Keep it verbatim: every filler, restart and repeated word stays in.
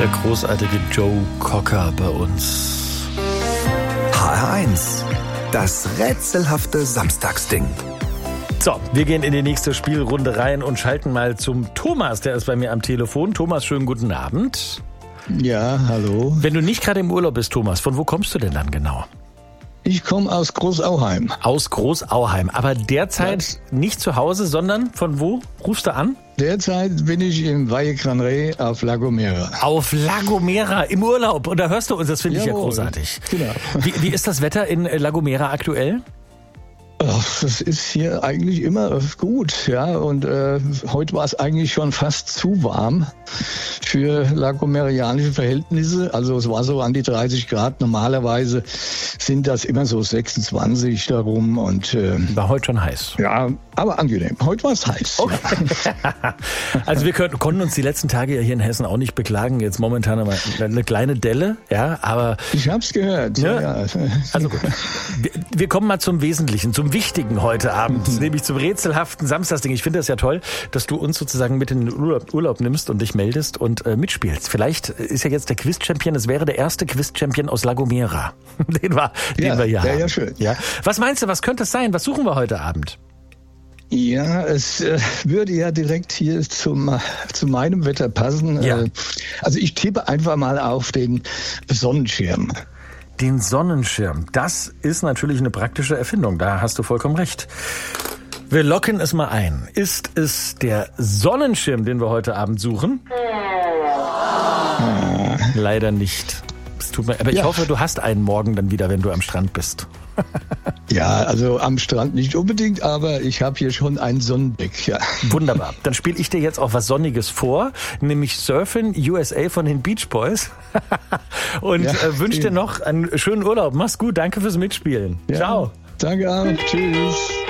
Der großartige Joe Cocker bei uns. H R eins, das rätselhafte Samstagsding. So, wir gehen in die nächste Spielrunde rein und schalten mal zum Thomas, der ist bei mir am Telefon. Thomas, schönen guten Abend. Ja, hallo. Wenn du nicht gerade im Urlaub bist, Thomas, von wo kommst du denn dann genau? Ich komme aus Großauheim. Aus Großauheim, aber derzeit ja. nicht zu Hause, sondern von wo rufst du an? Derzeit bin ich im Valle Gran Rey auf La Gomera. Auf La Gomera im Urlaub. Und da hörst du uns, das finde ich ja großartig. Genau. Wie, wie ist das Wetter in La Gomera aktuell? Ach, das ist hier eigentlich immer gut, ja. Und äh, heute war es eigentlich schon fast zu warm für lagomerianische Verhältnisse. Also es war so an die dreißig Grad. Normalerweise sind das immer so sechsundzwanzig darum. Und äh, war heute schon heiß. Ja, aber angenehm. Heute war es heiß. Okay. Ja. Also wir können, konnten uns die letzten Tage ja hier in Hessen auch nicht beklagen. Jetzt momentan aber eine kleine Delle, ja. Aber ich hab's gehört. Ja, ja. Also gut. Wir, wir kommen mal zum Wesentlichen, zum Wichtigen heute Abend, mhm. nämlich zum rätselhaften Samstagsding. Ich finde das ja toll, dass du uns sozusagen mit in den Urlaub, Urlaub nimmst und dich meldest und äh, mitspielst. Vielleicht ist ja jetzt der Quiz-Champion, es wäre der erste Quiz-Champion aus La Gomera. Den, war, den ja, wir hier haben. Ja, schön. Ja. Was meinst du, was könnte es sein? Was suchen wir heute Abend? Ja, es äh, würde ja direkt hier zum, zu meinem Wetter passen. Ja. Äh, also ich tippe einfach mal auf den Sonnenschirm. Den Sonnenschirm, das ist natürlich eine praktische Erfindung, da hast du vollkommen recht. Wir locken es mal ein. Ist es der Sonnenschirm, den wir heute Abend suchen? Ah. Leider nicht. Es tut mir, aber ich ja. hoffe, du hast einen morgen dann wieder, wenn du am Strand bist. Ja, also am Strand nicht unbedingt, aber ich habe hier schon einen Sonnenblick. Ja. Wunderbar. Dann spiele ich dir jetzt auch was Sonniges vor, nämlich Surfin' U S A von den Beach Boys. Und ja, äh, wünsche dir noch einen schönen Urlaub. Mach's gut, danke fürs Mitspielen. Ja, ciao. Danke auch. Tschüss.